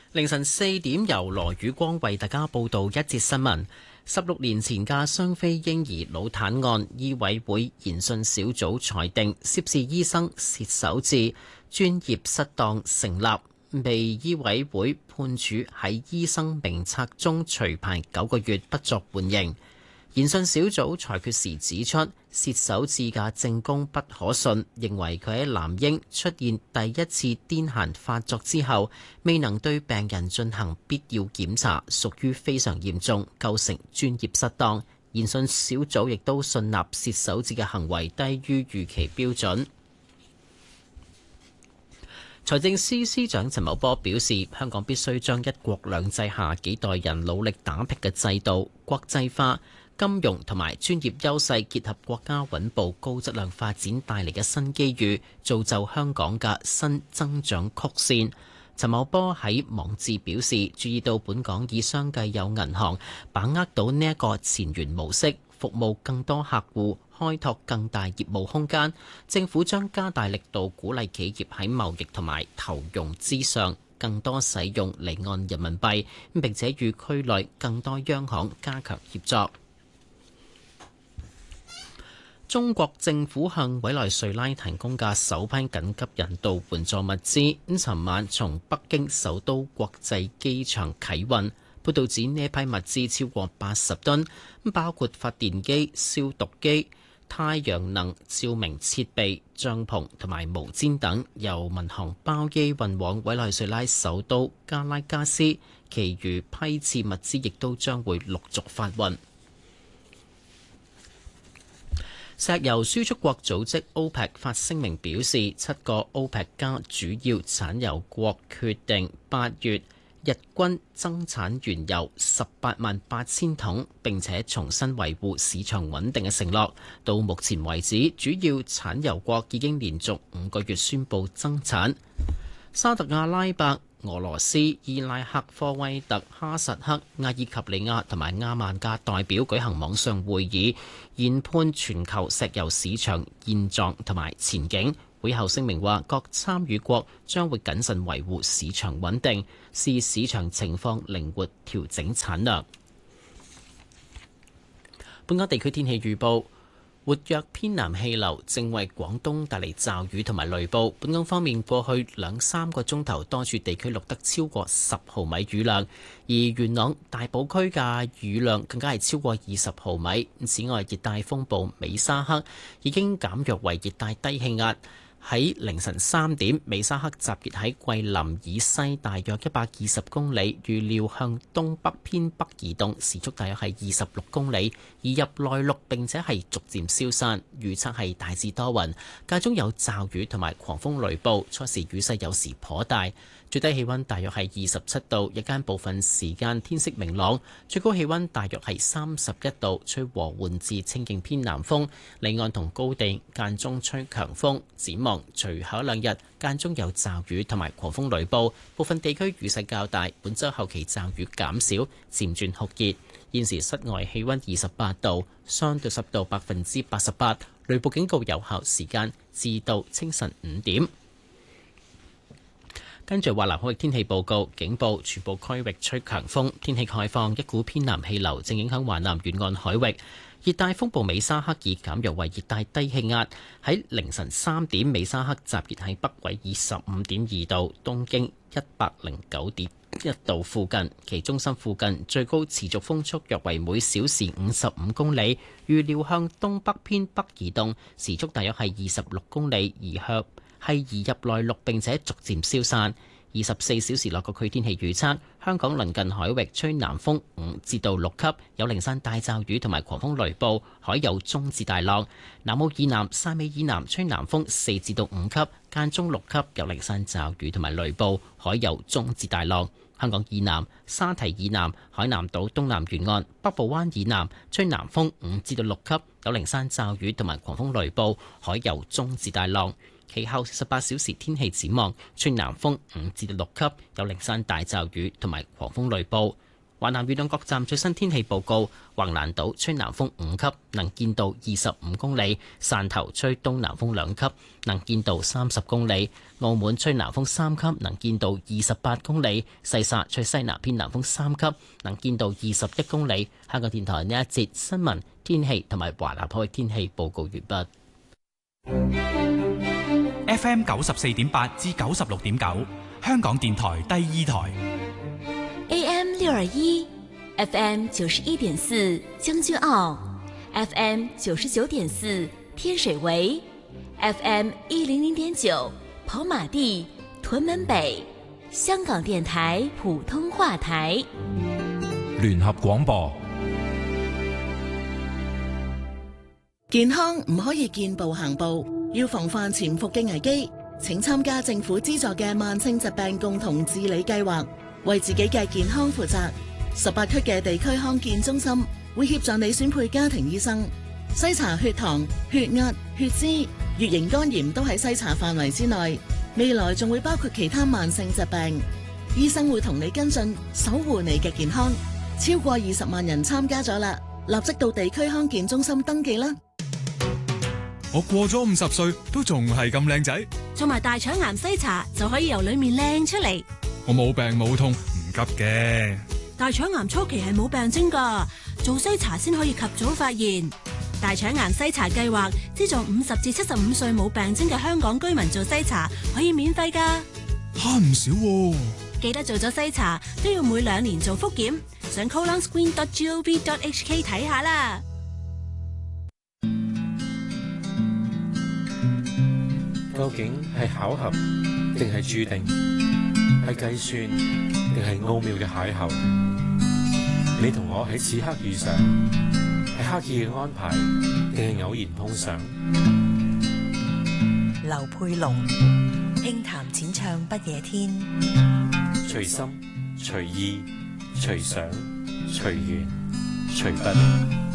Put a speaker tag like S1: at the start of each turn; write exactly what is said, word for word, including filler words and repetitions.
S1: 凌晨四點，由羅宇光為大家報道一節新聞。十六年前嘅雙非嬰兒腦癱案，醫委會研訊小組裁定涉事醫生薛守志專業失當成立，被醫委會判處喺醫生名冊中除牌九個月，不作緩刑。研訊小組裁決時指出，薛守志嘅證供不可信，認為佢喺男嬰出現第一次癲癇發作之後，未能對病人進行必要檢查，屬於非常嚴重，構成專業失當。研訊小組亦都信納薛守志嘅行為低於預期標準。財政司司長陳茂波表示，香港必須將一國兩制下幾代人努力打拼嘅制度國際化。金融同埋專業優勢結合國家穩步高質量發展帶嚟嘅新機遇，造就香港嘅新增長曲線。陳茂波喺網誌表示，注意到本港以商計有銀行把握到呢一個前沿模式，服務更多客戶，開拓更大業務空間。政府將加大力度鼓勵企業喺貿易同埋投融資上更多使用離岸人民幣，並且與區內更多央行加強協作。中國政府向委內瑞拉提供嘅首批緊急人道援助物資，咁尋晚從北京首都國際機場啟運。報道指呢批物資超過八十噸，包括發電機、消毒機、太陽能照明設備、帳篷同埋毛氈等，由民航包機運往委內瑞拉首都加拉加斯。其餘批次物資亦都將會陸續發運。石油輸出國組織 OPEC 發聲明表示，七個 OPEC 加主要產油國決定八月日均增產原油十八萬八千桶，並且重新維護市場穩定嘅承諾。到目前為止，主要產油國已經連續五個月宣布增產。沙特阿拉伯、俄羅斯、伊拉克、科威特、哈薩克、阿爾及利亞同埋阿曼嘅代表舉行網上會議，研判全球石油市場現狀同埋前景。會後聲明話，各參與國將會謹慎維護市場穩定，視市場情況靈活調整產量。本港地區天氣預報。活躍偏南氣流正為廣東帶嚟驟雨同埋雷暴。本港方面，過去兩三個鐘頭多處地區錄得超過十毫米雨量，而元朗大埔區嘅雨量更加係超過二十毫米。此外，熱帶風暴美沙克已經減弱為熱帶低氣壓。喺凌晨三點，美沙克集結喺桂林以西大約一百二十公里，預料向東北偏北移動，時速大約係二十六公里，移入內陸並且係逐漸消散。預測係大致多雲，間中有驟雨同埋狂風雷暴，初時雨勢有時頗大。最低氣溫大約係二十七度，日間部分時間天色明朗，最高氣溫大約係三十一度，吹和緩至清勁偏南風，離岸同高地間中吹強風。展望隨後兩日間中有驟雨同埋狂風雷暴，部分地區雨勢較大。本週後期驟雨減少，漸轉酷熱。現時室外氣溫二十八度，相對濕度百分之八十八，雷暴警告有效時間至到清晨五點。跟住華南海域天氣報告，警報全部區域吹強風，天氣概況，一股偏南氣流正影響華南沿岸海域。熱帶風暴美沙克已減弱為熱帶低氣壓，喺凌晨三點，美沙克集結喺北緯二十五點二度、東經一百零九點一度附近，其中心附近最高持續風速約為每小時五十五公里，預料向東北偏北移動，時速大約係二十六公里，移向係移入內陸並且逐漸消散。二十四小時內各區天氣預測：香港鄰近海域吹南風五至到六級，有零散大驟雨同埋狂風雷暴，海有中至大浪。南澳以南、汕尾以南吹南風四至到五級，間中六級，有零散驟雨同埋雷暴，海有中至大浪。香港以南、沙堤以南、海南島東南沿岸、北部灣以南吹南風五至到六級，有零散驟雨同埋狂風雷暴，海有中至大浪。其後四十八小時天氣展望，吹南風五至到六級，有零散大驟雨同埋狂風雷暴。 華南沿岸各站最新天氣報告：橫瀾島吹南風五級，能見度二十五公里；汕頭吹東南風兩級，能見度三十公里；澳門吹南風三級，能見度二十八公里；西沙吹西南偏南風三級，能見度二十一公里。香港電台呢一節新聞、天氣同埋華南海天氣報告完畢。
S2: F M 九十四點八至九十六點九，香港電台第二台。
S3: A M 六二一 ，F M 九十一點四將軍澳 ，F M 九十九點四天水圍 ，F M 一零零點九跑馬地屯門北，香港電台普通話台。
S2: 聯合廣播。
S4: 健康唔可以見步行步，要防範潛伏嘅危機，請參加政府資助嘅慢性疾病共同治理計劃。為自己嘅健康負責，十八區嘅地區康健中心會協助你選配家庭醫生，篩查血糖、血壓、血脂、乙型肝炎都喺篩查範圍之內。未來仲會包括其他慢性疾病，醫生會同你跟進，守護你嘅健康。超過二十萬人參加咗啦，立即到地區康健中心登記啦。
S5: 我過咗五十歲都仲係咁靚仔，
S3: 做埋大腸癌篩查就可以由裏面靚出嚟。
S5: 我冇病冇痛，唔急嘅。
S3: 大腸癌初期係冇病徵㗎，做篩查先可以及早發現。大腸癌篩查計劃資助五十至七十五歲冇病徵嘅香港居民做篩查，可以免費㗎。
S5: 慳唔少喎。
S3: 記得做咗篩查都要每兩年做複檢，上 colon screen dot gov dot h k 睇下啦。
S6: 究竟係巧合定係注定？係計算定係奧妙嘅邂逅？你同我喺此刻遇上，係刻意嘅安排定係偶然碰上？
S7: 劉佩龍輕談淺唱不夜天，
S6: 隨心隨意隨想隨緣隨筆。